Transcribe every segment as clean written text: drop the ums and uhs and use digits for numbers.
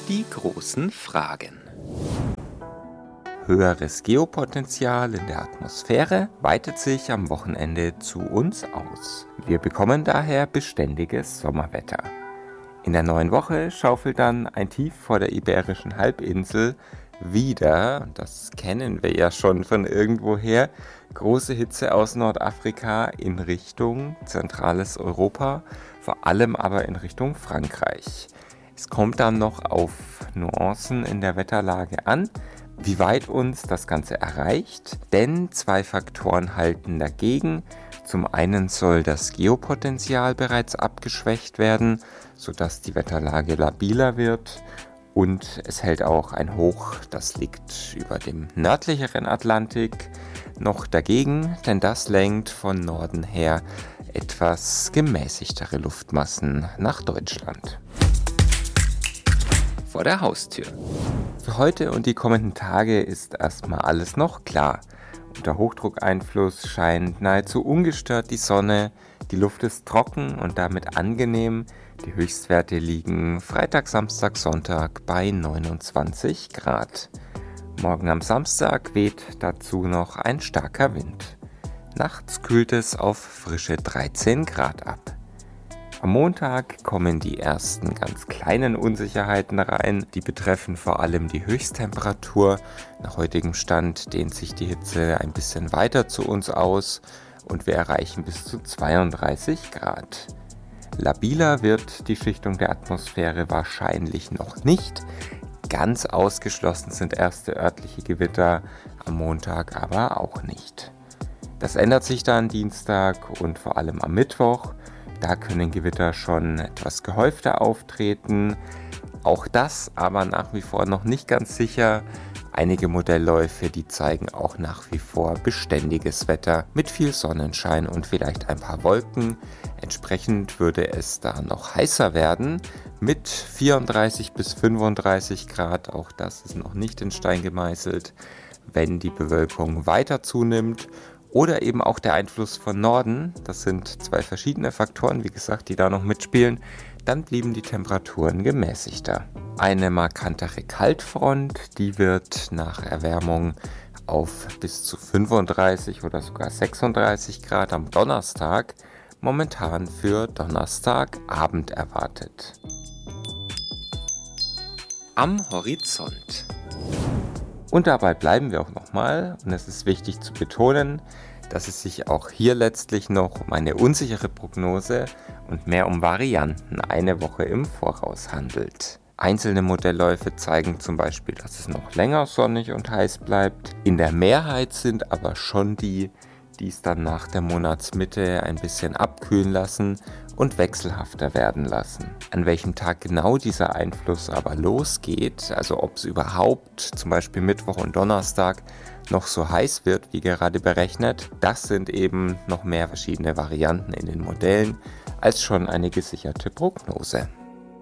Die großen Fragen. Höheres Geopotenzial in der Atmosphäre weitet sich am Wochenende zu uns aus. Wir bekommen daher beständiges Sommerwetter. In der neuen Woche schaufelt dann ein Tief vor der Iberischen Halbinsel wieder, das kennen wir ja schon von irgendwoher, große Hitze aus Nordafrika in Richtung zentrales Europa, vor allem aber in Richtung Frankreich. Es kommt dann noch auf Nuancen in der Wetterlage an, wie weit uns das Ganze erreicht, denn zwei Faktoren halten dagegen. Zum einen soll das Geopotenzial bereits abgeschwächt werden, sodass die Wetterlage labiler wird, und es hält auch ein Hoch, das liegt über dem nördlicheren Atlantik, noch dagegen, denn das lenkt von Norden her etwas gemäßigtere Luftmassen nach Deutschland. Vor der Haustür. Für heute und die kommenden Tage ist erstmal alles noch klar. Unter Hochdruckeinfluss scheint nahezu ungestört die Sonne, die Luft ist trocken und damit angenehm. Die Höchstwerte liegen Freitag, Samstag, Sonntag bei 29 Grad. Morgen am Samstag weht dazu noch ein starker Wind. Nachts kühlt es auf frische 13 Grad ab. Am Montag kommen die ersten ganz kleinen Unsicherheiten rein. Die betreffen vor allem die Höchsttemperatur. Nach heutigem Stand dehnt sich die Hitze ein bisschen weiter zu uns aus und wir erreichen bis zu 32 Grad. Labiler wird die Schichtung der Atmosphäre wahrscheinlich noch nicht. Ganz ausgeschlossen sind erste örtliche Gewitter, am Montag aber auch nicht. Das ändert sich dann Dienstag und vor allem am Mittwoch. Da können Gewitter schon etwas gehäufter auftreten. Auch das aber nach wie vor noch nicht ganz sicher. Einige Modellläufe, die zeigen auch nach wie vor beständiges Wetter mit viel Sonnenschein und vielleicht ein paar Wolken. Entsprechend würde es da noch heißer werden mit 34 bis 35 Grad. Auch das ist noch nicht in Stein gemeißelt, wenn die Bewölkung weiter zunimmt. Oder eben auch der Einfluss von Norden, das sind zwei verschiedene Faktoren, wie gesagt, die da noch mitspielen, dann blieben die Temperaturen gemäßigter. Eine markantere Kaltfront, die wird nach Erwärmung auf bis zu 35 oder sogar 36 Grad am Donnerstag momentan für Donnerstagabend erwartet. Am Horizont. Und dabei bleiben wir auch nochmal, und es ist wichtig zu betonen, dass es sich auch hier letztlich noch um eine unsichere Prognose und mehr um Varianten eine Woche im Voraus handelt. Einzelne Modellläufe zeigen zum Beispiel, dass es noch länger sonnig und heiß bleibt. In der Mehrheit sind aber schon die es dann nach der Monatsmitte ein bisschen abkühlen lassen und wechselhafter werden lassen. An welchem Tag genau dieser Einfluss aber losgeht, also ob es überhaupt zum Beispiel Mittwoch und Donnerstag noch so heiß wird, wie gerade berechnet, das sind eben noch mehr verschiedene Varianten in den Modellen als schon eine gesicherte Prognose.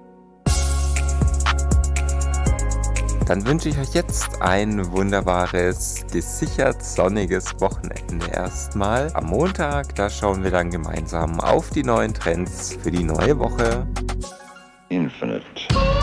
Dann wünsche ich euch jetzt ein wunderbares, gesichert sonniges Wochenende erstmal. Am Montag, da schauen wir dann gemeinsam auf die neuen Trends für die neue Woche. Infinite.